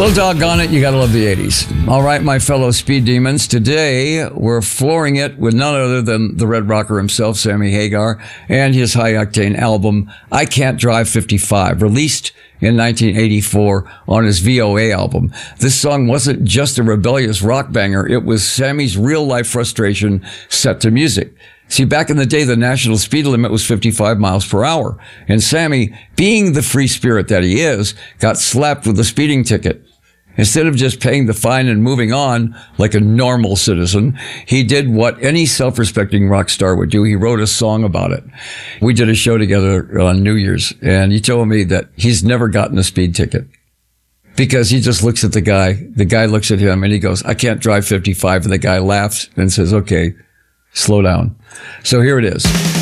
Well, doggone it, you gotta love the 80s. All right, my fellow speed demons, today we're flooring it with none other than the Red Rocker himself, Sammy Hagar, and his high-octane album, I Can't Drive 55, released in 1984 on his VOA album. This song wasn't just a rebellious rock banger, it was Sammy's real-life frustration set to music. See, back in the day, the national speed limit was 55 miles per hour. And Sammy, being the free spirit that he is, got slapped with a speeding ticket. Instead of just paying the fine and moving on like a normal citizen, he did what any self-respecting rock star would do. He wrote a song about it. We did a show together on New Year's, and he told me that he's never gotten a speed ticket. Because he just looks at the guy looks at him, and he goes, I can't drive 55, and the guy laughs and says, okay, slow down. So here it is.